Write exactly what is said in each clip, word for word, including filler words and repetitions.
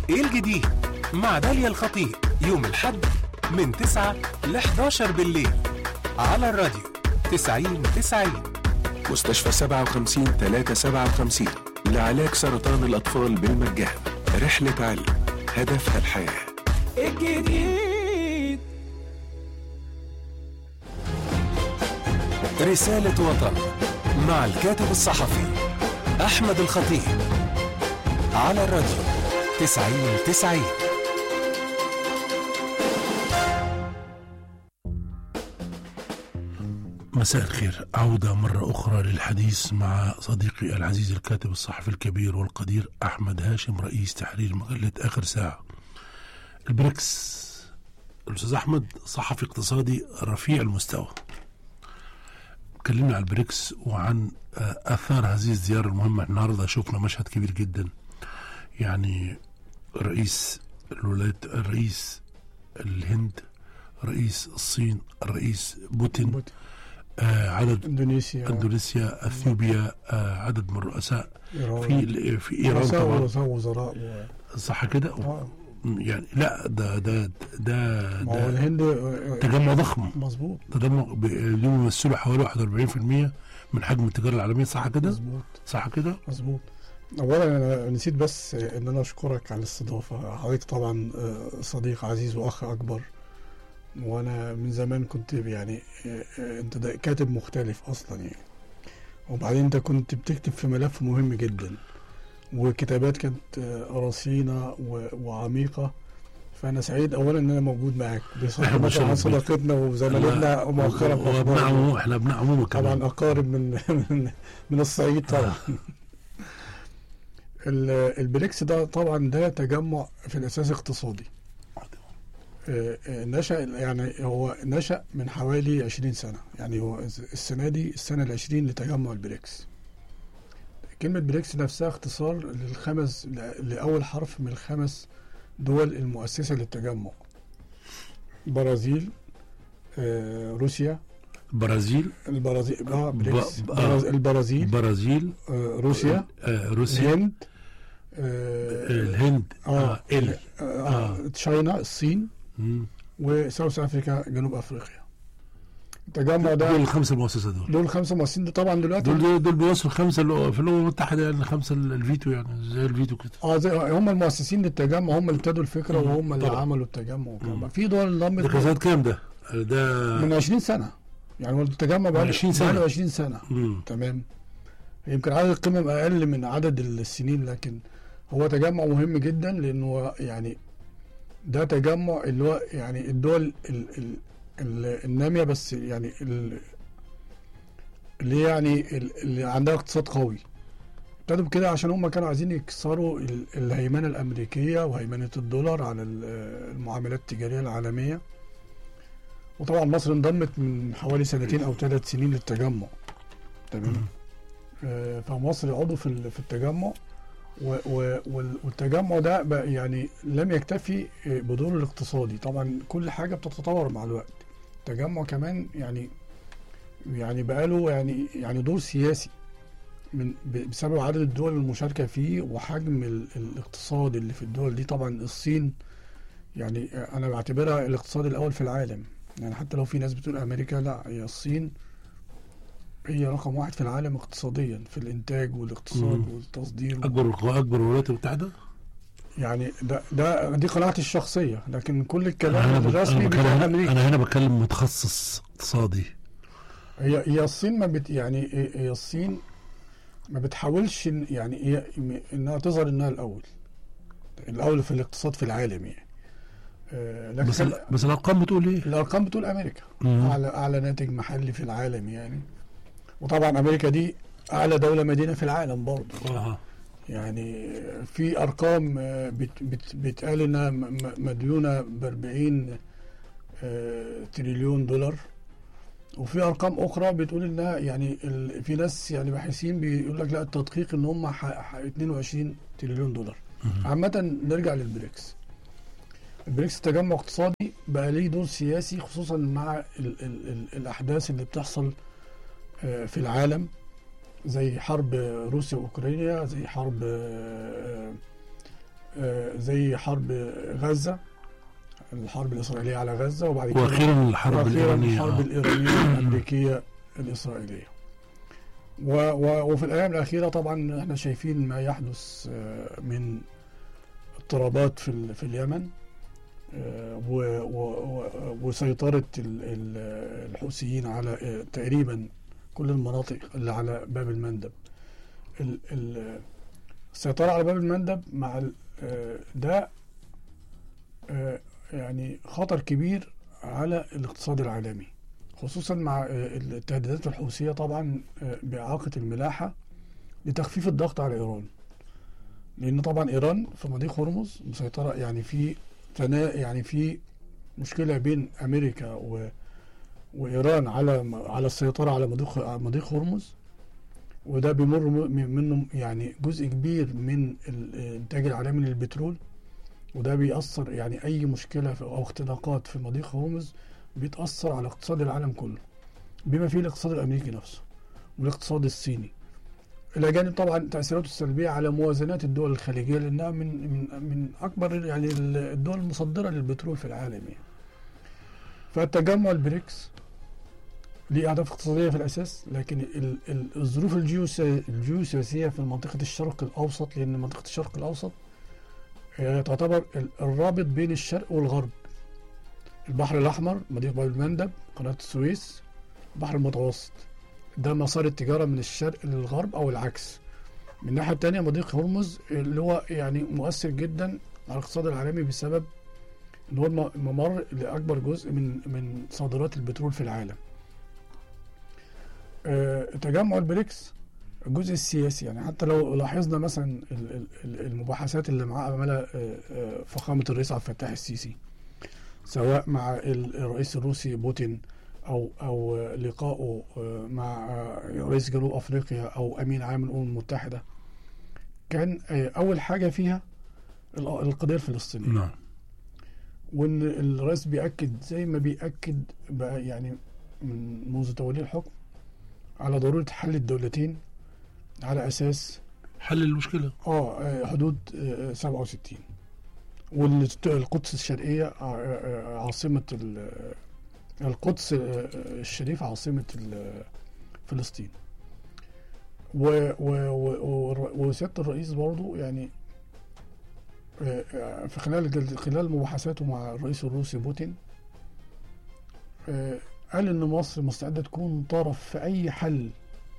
ايه الجديد مع داليا الخطيب يوم الحد من تسعة ل حداشر بالليل على الراديو تسعين تسعين. مستشفى سبعة وخمسين ثلاثة سبعة وخمسين لعلاج سرطان الأطفال بالمجان. رحلة علم هدفها الحياة. الجديد رسالة وطن مع الكاتب الصحفي أحمد الخطيب على الراديو تسعين تسعين. مساء الخير، عودة مرة أخرى للحديث مع صديقي العزيز الكاتب الصحفي الكبير والقدير أحمد هاشم رئيس تحرير مجلة آخر ساعة. البريكس، الأستاذ أحمد صحفي اقتصادي رفيع المستوى، كلمنا عن البريكس وعن أثار هذه الزيارة المهمة. النهاردة شفنا مشهد كبير جدا، يعني رئيس الولايات، الرئيس الهند، رئيس الصين، الرئيس بوتين, بوتين. آه عدد اندونيسيا اندونيسيا اثيوبيا، آه عدد من الرؤساء إيران. في في ايران طبعا، وزراء و... صح كده. آه. يعني لا ده ده ده, ده الهند تجمع ضخم، مظبوط، تجمع بيمثلوا حوالي واحد وأربعين بالمئة من حجم التجاره العالميه، صح كده؟ مظبوط، صح كده، مظبوط. اولا انا نسيت بس ان انا اشكرك على الاستضافه. حضرتك طبعا صديق عزيز واخ اكبر، وانا من زمان كنت يعني انت كاتب مختلف اصلا يعني، وبعدين انت كنت بتكتب في ملف مهم جدا، وكتابات كانت رصينة وعميقة. فانا سعيد اولا ان انا موجود معاك بصراحه عن صداقتنا وزمالتنا ومؤخرا وابن عموم، احنا ابن عموم طبعا، اقارب من من, من الصعيد طبعا. البريكس ده طبعا ده تجمع في الاساس اقتصادي، نشأ يعني هو نشأ من حوالي عشرين سنة، يعني هو السنة دي السنة العشرين لتجمع البريكس. كلمة بريكس نفسها اختصار للخمس لأول حرف من الخمس دول المؤسسة للتجمع: برازيل، آه، روسيا، برازيل البرازيل اه بريكس ب... آه البرازيل برازيل آه روسيا آه روسيا الهند آه الهند اه, ال آه, آه تشاينا الصين م. وساوث افريكا جنوب افريقيا. التجمع ده دول الخمسه المؤسسات دول دول الخمسه مؤسسين طبعا دلوقتي دول دول بيوصلوا خمسه في الامم المتحده، يعني خمسه الفيتو، يعني زي الفيتو كده. اه زي هم المؤسسين للتجمع، هم اللي ابتدوا الفكره وهم اللي طبعا عملوا التجمع وكده. في دول انضمت ده كان كام ده؟ ده من عشرين سنه، يعني هو التجمع بقى عشرين سنه عشرين سنه. مم. تمام. يمكن عدد القمم اقل من عدد السنين، لكن هو تجمع مهم جدا، لانه يعني ده تجمع اللي هو يعني الدول ال ال ال الناميه، بس يعني اللي يعني اللي عندها اقتصاد قوي. ابتدوا بكده عشان هم كانوا عايزين يكسروا الهيمنه الامريكيه وهيمنه الدولار على المعاملات التجاريه العالميه. وطبعا مصر انضمت من حوالي سنتين او ثلاث سنين للتجمع. تمام. آه فمصر عضو في في التجمع، والتجمع ده بقى يعني لم يكتفي بدور الاقتصادي، طبعا كل حاجه بتتطور مع الوقت. التجمع كمان يعني يعني بقى له يعني يعني دور سياسي من بسبب عدد الدول المشاركه فيه وحجم الاقتصاد اللي في الدول دي. طبعا الصين يعني انا بعتبرها الاقتصاد الاول في العالم، يعني حتى لو في ناس بتقول امريكا، لا، هي الصين هي رقم واحد في العالم اقتصاديا في الانتاج والاقتصاد مم. والتصدير. اكبر اكبر الولايات المتحده، يعني ده ده دي قناعتي الشخصيه، لكن كل الكلام الرسمي بتاع امريكا. انا هنا بتكلم متخصص اقتصادي. هي هي الصين ما بت يعني هي الصين ما بتحاولش يعني هي انها تظهر انها الاول الاول في الاقتصاد في العالم يعني. آه بس بس الارقام بتقول ايه؟ الارقام بتقول امريكا اعلى اعلى ناتج محلي في العالم يعني. وطبعا امريكا دي اعلى دوله مدينه في العالم برضه. آه. يعني في ارقام بت بت بتقال انها مديونه ب أربعين تريليون دولار، وفي ارقام اخرى بتقول انها يعني في ناس يعني باحثين بيقول لك لا، التدقيق ان هم اثنين وعشرين تريليون دولار. عامه نرجع للبريكس. البريكس تجمع اقتصادي بقى ليه دور سياسي، خصوصا مع ال ال ال الاحداث اللي بتحصل في العالم، زي حرب روسيا واوكرانيا، زي حرب آه، زي حرب غزة، الحرب الإسرائيلية على غزة، وبعد كده واخيرا الحرب وأخيراً الايرانيه الحرب آه. الإيرانية الأمريكية الإسرائيلية. و و وفي الأيام الأخيرة طبعا احنا شايفين ما يحدث آه، من اضطرابات في ال- في اليمن، آه، و- و- و- وسيطرة ال- ال- الحوثيين على آه، تقريبا كل المناطق اللي على باب المندب. ال- ال- السيطرة على باب المندب مع ال- آه، ده آه، يعني خطر كبير على الاقتصاد العالمي، خصوصا مع آه، التهديدات الحوثية طبعا آه، بإعاقة الملاحة لتخفيف الضغط على إيران، لأن طبعا إيران في مضيق هرمز مسيطرة، يعني في تنا يعني في مشكلة بين أمريكا و وإيران على على السيطرة على مضيق مضيق هرمز، وده بيمر م- منه يعني جزء كبير من الإنتاج العالمي للبترول، وده بيأثر يعني أي مشكلة في- أو اختناقات في مضيق هرمز بيتأثر على اقتصاد العالم كله، بما فيه الاقتصاد الأمريكي نفسه والاقتصاد الصيني، إلى جانب طبعا تأثيراته السلبية على موازنات الدول الخليجية، لأنها من من من أكبر يعني الدول المصدرة للبترول في العالم يعني. فالتجمع البريكس ليه أهداف اقتصادية في الأساس، لكن ال- ال- الظروف الجيوسي- الجيوسياسية في منطقة الشرق الأوسط، لأن منطقة الشرق الأوسط هي تعتبر ال- الرابط بين الشرق والغرب، البحر الأحمر، مضيق باب المندب، قناة السويس، البحر المتوسط، ده مسار التجارة من الشرق للغرب أو العكس. من الناحية التانية مضيق هرمز اللي هو يعني مؤثر جدا على الاقتصاد العالمي بسبب إن هو الم- الممر لأكبر جزء من من صادرات البترول في العالم. آه، تجمع البريكس الجزء السياسي، يعني حتى لو لاحظنا مثلا ال- ال- ال- المباحثات اللي معاه عملها آه، آه، فخامة الرئيس عبد الفتاح السيسي، سواء مع ال- الرئيس الروسي بوتين او او آه، لقائه آه، مع آه، رئيس جنوب افريقيا او امين عام الامم المتحدة، كان آه، اول حاجة فيها ال- القضية الفلسطينية، نعم. وان الرئيس بيأكد زي ما بيأكد بقى يعني من منذ توليه الحكم على ضرورة حل الدولتين على أساس حل المشكله. اه آه، حدود آه، سبعة وستين، والقدس الشرقية آه، آه، عاصمة ال- القدس آه، الشريف عاصمة ال- فلسطين. و- و- و- و- وسيادة الرئيس برضو يعني آه، آه، في خلال خلال مباحثاته مع الرئيس الروسي بوتين آه، قال إن مصر مستعدة تكون طرف في أي حل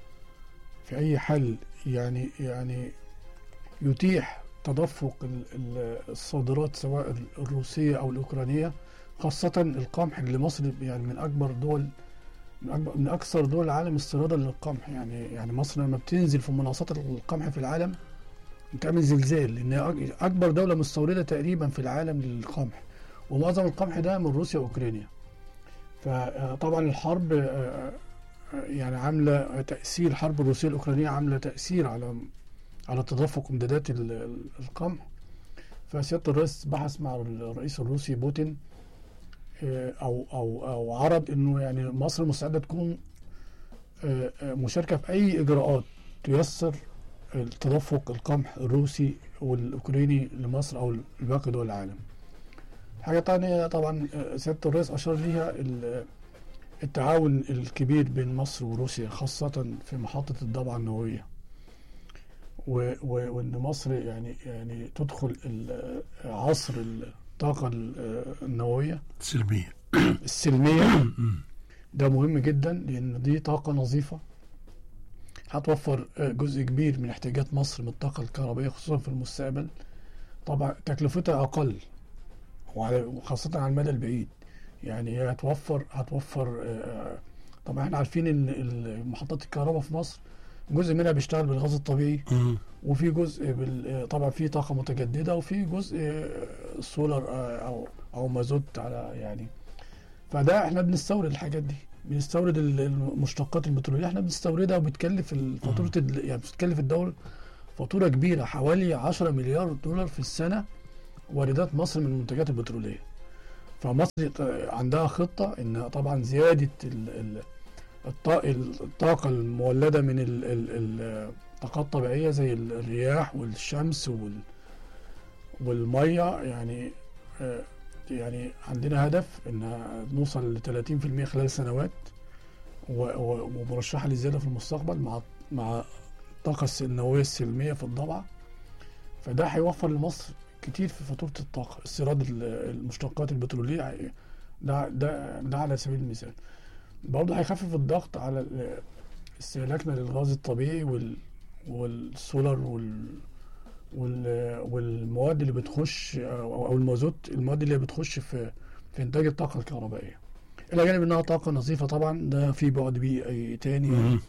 في أي حل يعني يعني يتيح تدفق ال- ال- الصادرات سواء الروسية أو الأوكرانية، خاصة القمح اللي مصر يعني من أكبر دول من, أكبر من أكثر دول العالم استيرادا للقمح. يعني يعني مصر لما بتنزل في مناصات القمح في العالم بتعمل زلزال، لأن أك- أكبر دولة مستوردة تقريبا في العالم للقمح، ومعظم القمح ده من روسيا وأوكرانيا. فطبعا الحرب آه، آه، يعني عاملة تأثير، الحرب الروسية الأوكرانية عاملة تأثير على على تدفق امدادات ال- ال- القمح. فسيادة الرئيس بحث مع الرئيس الروسي بوتين آه، أو أو أو عرض إنه يعني مصر مستعدة تكون آه، آه، مشاركة في أي إجراءات تيسر تدفق القمح الروسي والأوكراني لمصر أو لباقي دول العالم. حاجة تانية طبعا آه، سيادة الرئيس أشار ليها ال- التعاون الكبير بين مصر وروسيا، خاصة في محطة الضبعة النووية، و- و- وان مصر يعني يعني تدخل ال- عصر الطاقه ال- النوويه سلميه. السلميه. ده مهم جدا لان دي طاقه نظيفه هتوفر جزء كبير من احتياجات مصر من الطاقه الكهربائيه خصوصا في المستقبل. طبعا تكلفتها اقل وعلى- وخاصه على المدى البعيد، يعني هي هتوفر هتوفر آه، طبعا احنا عارفين ان ال- محطات الكهرباء في مصر جزء منها بيشتغل بالغاز الطبيعي، مم. وفي جزء بال... طبعا في طاقة متجددة، وفي جزء سولار او او مازوت على يعني. فده احنا بنستورد الحاجات دي، بنستورد ال- المشتقات البترولية، احنا بنستوردها وبتكلف فاتورة ال- يعني بتكلف الدولة فاتورة كبيرة حوالي عشرة مليار دولار في السنة واردات مصر من المنتجات البترولية. فمصر عندها خطة ان طبعا زيادة ال... ال... الط- الطاقة المولدة من ال- ال- ال- الطاقات الطبيعية زي ال- الرياح والشمس وال والميه يعني آه يعني عندنا هدف ان نوصل ل ثلاثين بالمئة خلال سنوات، ومرشحه للزياده في المستقبل مع مع الطاقه النوويه السلميه في الضبعه. فده هيوفر لمصر كتير في فاتوره الطاقه، استيراد المشتقات البتروليه ده ده ده على سبيل المثال. برضه هيخفف الضغط على استهلاكنا للغاز الطبيعي وال والسولار وال والمواد اللي بتخش او المازوت، المواد اللي بتخش في في انتاج الطاقه الكهربائيه، الى جانب انها طاقه نظيفه طبعا، ده في بعد بيئي تاني يعني.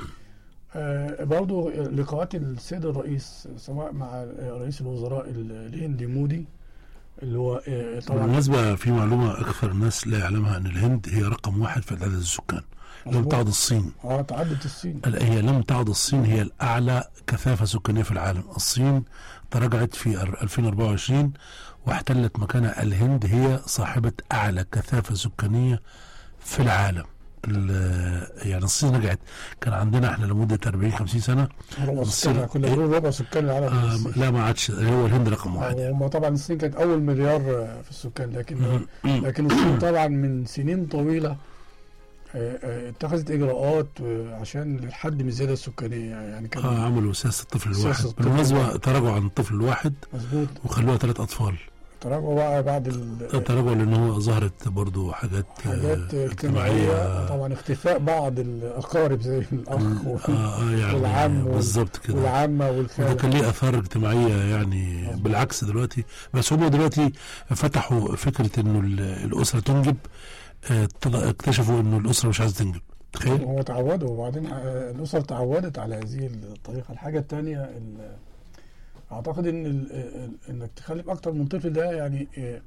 آه برضو لقاءات السيد الرئيس سواء مع رئيس الوزراء الهندي مودي اللي هو آه طبعا بالنسبه في معلومه اكثر الناس لا يعلمها، ان الهند هي رقم واحد في عدد السكان، لم تعد الصين. اه تعدت الصين. هي لم تعد الصين هي الاعلى كثافه سكانيه في العالم. الصين تراجعت في ألفين وأربعة وعشرين واحتلت مكانها الهند، هي صاحبه اعلى كثافه سكانيه في العالم. يعني الصين رجعت، كان عندنا احنا لمده أربعين خمسين سنه ربع سكان، كنا بنقول ربع سكان العالم. آه لا ما عادش، هو الهند رقم واحد. هم طبعا الصين كانت اول مليار في السكان، لكن لكن الصين طبعا من سنين طويله اتخذت اجراءات عشان للحد من الزياده السكانيه يعني. كان اه عملوا سياسه الطفل الواحد، بالمناسبه تراجعوا عن الطفل الواحد مظبوط وخلوها ثلاث اطفال. تراجعوا بقى بعد تراجعوا لان هو ظهرت برضو حاجات حاجات اجتماعيه طبعا، اختفاء بعض الاقارب زي الاخ آه يعني والعم بالظبط كده والعمه والخاله، وده كان ليه اثار اجتماعيه يعني مظبوط. بالعكس دلوقتي بس هم دلوقتي فتحوا فكره انه الاسره تنجب، اكتشفوا انه الاسره مش عايزه تنجب. تخيل هو تعودوا، وبعدين الاسر تعودت على هذه الطريقه. الحاجه الثانيه اعتقد ان انك تخلف اكتر من طفل ده يعني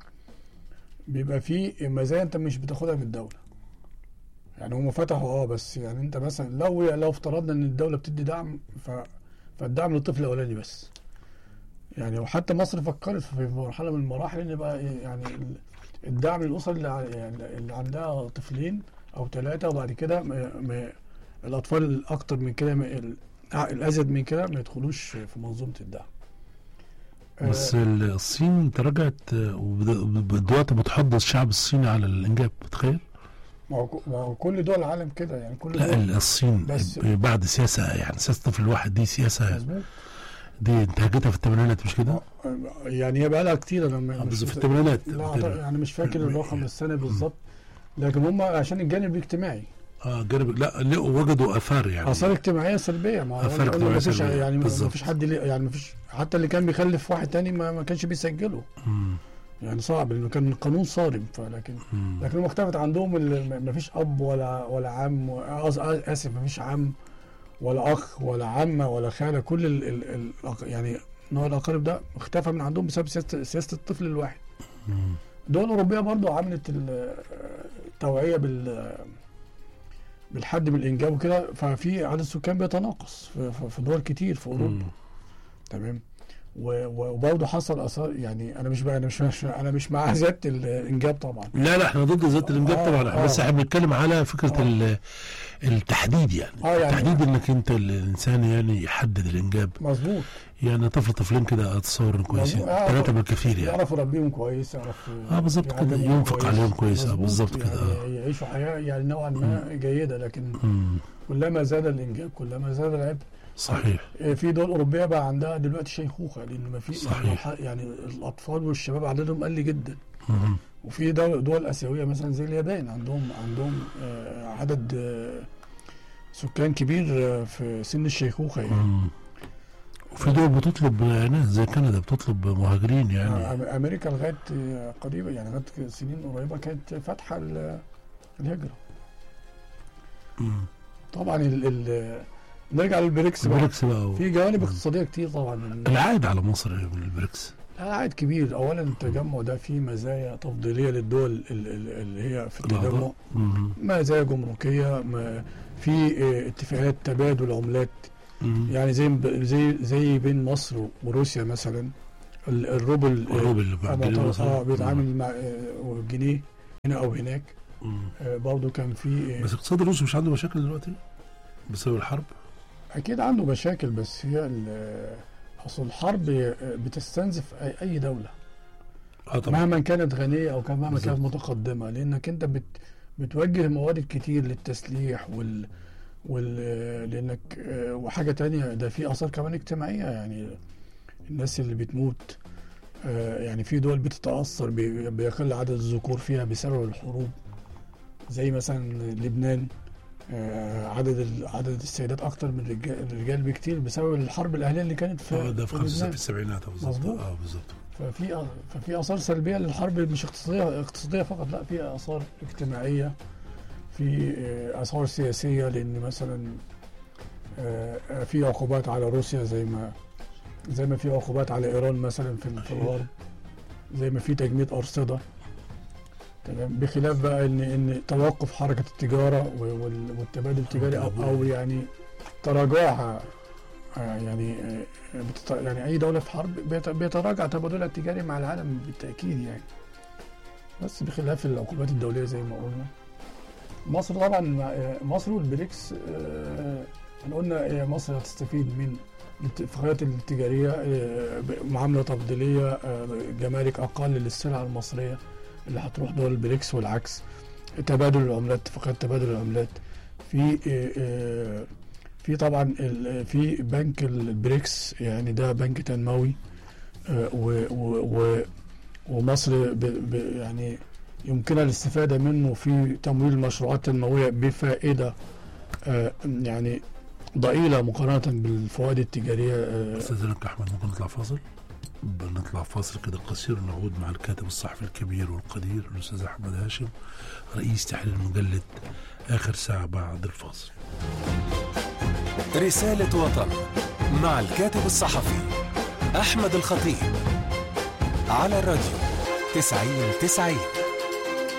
بيبقى فيه مزايا انت مش بتاخدها من الدوله. يعني هم فتحوا اه بس يعني انت مثلا لو لو افترضنا ان الدوله بتدي دعم ف فالدعم للطفل الاولاني بس يعني. وحتى مصر فكرت في مرحله من المراحل ان بقى يعني الدعم للاسر اللي يعني اللي عندها طفلين او ثلاثه، وبعد كده ما ما الاطفال الاكتر من كده الازيد من كده ما يدخلوش في منظومه الدعم. بس الصين تراجعت ودلوقتي بتحض الشعب الصيني على الانجاب. تخيل ما هو كل دول العالم كده يعني. كل لا دول الصين بعد سياسه يعني سياسه الطفل الواحد دي سياسه مزبوط. دي انتهجتها في الثمانينات مش كده؟ يعني هي بقى لها كتير. انا مش في الثمانينات لا يعني مش فاكر الرقم السنه بالظبط، لكن هم عشان الجانب الاجتماعي اه جانب لا لقوا وجدوا اثار يعني اثار اجتماعيه سلبيه. ما اثار اجتماعيه سلبيه يعني ما فيش حد يعني ما فيش حتى اللي كان بيخلف واحد تاني ما, ما كانش بيسجله. مم. يعني صعب لانه كان القانون صارم. فلكن مم. لكن هم اختلفت عندهم ما فيش اب ولا ولا عم، اسف ما فيش عم ولا اخ ولا عمه ولا خاله. كل ال ال ال يعني نوع الاقارب ده اختفى من عندهم بسبب سياسه سياسه الطفل الواحد. الدول الاوروبيه برضو عملت التوعيه بال بالحد من الانجاب وكده، ففي عدد السكان بيتناقص في دول كتير في اوروبا. تمام. وبرضه حصل اثار يعني. انا مش بقى انا مش انا مش مع زياده الانجاب طبعا. لا لا احنا ضد زياده الانجاب آه طبعا. آه بس احنا بنتكلم على فكره آه التحديد يعني. آه يعني التحديد انك انت الانسان يعني يحدد الانجاب. مظبوط. يعني طفل طفلين كده اتصور كويسين، ثلاثه بالكثير يعني. يعرف يربيهم كويس، يعرف اه بالظبط كده، ينفق عليهم كويس. اه بالظبط كده. يعني يعيشوا حياه يعني نوعا ما جيده. لكن مم. كلما زاد الانجاب كلما زاد العبء. صحيح. في دول اوروبيه بقى عندها دلوقتي شيخوخه، لان ما في يعني الاطفال والشباب عددهم قل جدا. مم. وفي دول, دول اسيويه مثلا زي اليابان عندهم عندهم عدد سكان كبير في سن الشيخوخه يعني. مم. وفي دول بتطلب ناس زي كندا بتطلب مهاجرين يعني. امريكا لغايه قريبه يعني لغايه سنين قريبه كانت فاتحه الهجره. مم. طبعا ال ال نرجع للبريكس بقى. البريكس بقى في جوانب اقتصاديه كتير طبعا. العائد على مصر من البريكس العائد كبير. اولا التجمع ده فيه مزايا تفضيليه للدول اللي هي في التجمع، مزايا جمركيه، في اتفاقات تبادل عملات يعني زي زي زي بين مصر وروسيا مثلا. الروبل الروبل اه بيتعامل مع الجنيه هنا او هناك. آه برضه كان في بس اقتصاد الروسي مش عنده مشاكل دلوقتي بسبب الحرب؟ اكيد عنده مشاكل، بس هي اصل الحرب بتستنزف اي أي دوله اه طبعا. مهما كانت غنيه او كان مهما بالظبط. كانت متقدمه، لانك انت بت بتوجه موارد كتير للتسليح وال وال لانك آه، وحاجه تانية ده في اثار كمان اجتماعيه، يعني الناس اللي بتموت، آه، يعني في دول بتتاثر بي- بيقل عدد الذكور فيها بسبب الحروب، زي مثلا لبنان، آه، عدد ال- عدد السيدات اكتر من الرجال الرجال بكتير بسبب الحرب الاهليه اللي كانت في اه ده في في خمسة لبنان. في السبعينات بالظبط. مظبوط. اه بالظبط. ففي ففي اثار سلبيه للحرب، مش اقتصاديه اقتصاديه فقط، لا في اثار اجتماعيه، في آه، اثار سياسيه، لان مثلا آه، آه، في عقوبات على روسيا زي ما زي ما في عقوبات على ايران مثلا في في الغرب، زي ما في تجميد ارصده. تمام. بخلاف بقى ان ان توقف حركه التجاره وال- والتبادل التجاري او او يعني تراجعها، آه، يعني آه، بتت- يعني اي دوله في حرب بيت- بيتراجع تبادلها التجاري مع العالم بالتاكيد يعني. بس بخلاف العقوبات الدوليه زي ما قلنا. مصر طبعا، آه، مصر والبريكس، آه، احنا قلنا آه، مصر هتستفيد من الاتفاقيات التجاريه، آه، معامله تفضيليه، آه، جمارك اقل للسلع المصريه اللي هتروح دول البريكس والعكس، تبادل العملات، اتفاقيات تبادل العملات، في آه، آه، في طبعا ال- في بنك البريكس، يعني ده بنك تنموي، آه، و- و- و- ومصر ب ب يعني يمكنها الاستفادة منه في تمويل المشروعات التنموية بفائدة آه، يعني ضئيلة مقارنة بالفوائد التجارية. آه، استاذنك احمد، ممكن نطلع فاصل؟ بنطلع فاصل كده قصير، نعود مع الكاتب الصحفي الكبير والقدير الاستاذ احمد هاشم، رئيس تحرير مجله اخر ساعه بعد الفاصل. رسالة وطن مع الكاتب الصحفي أحمد الخطيب على الراديو تسعين تسعين.